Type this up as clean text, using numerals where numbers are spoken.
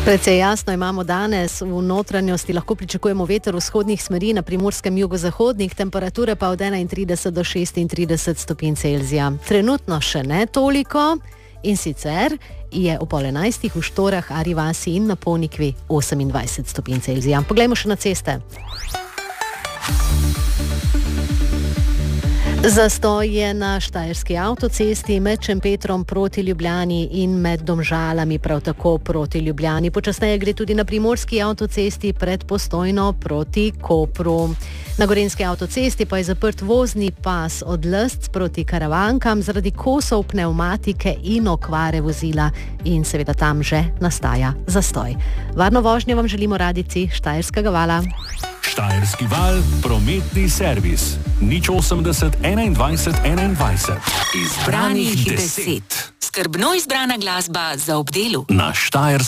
Precej jasno imamo danes, v notranjosti lahko pričakujemo veter vzhodnih smeri, na primorskem jugozahodnih, temperature pa od 31 do 36 stopinj Celzija. Trenutno še ne toliko in sicer je ob 11 v Štorah, Arji vasi in na Ponikvi 28 stopinj Celzija. Poglejmo še na ceste. Zastoj je na štajerski avtocesti med Šempetrom proti Ljubljani in med Domžalami prav tako proti Ljubljani. Počasneje gre tudi na primorski avtocesti pred Postojno proti Kopru. Na gorenjski avtocesti pa je zaprt vozni pas od Lesc proti Karavankam zaradi kosov pnevmatike in okvare vozila in seveda tam že nastaja zastoj. Varno vožnjo vam želimo radijci Štajerskega vala. Štajerski val, prometni servis. 080 21 21. Izbranih 10. Skrbno izbrana glasba za obdelu. Na Štajerskem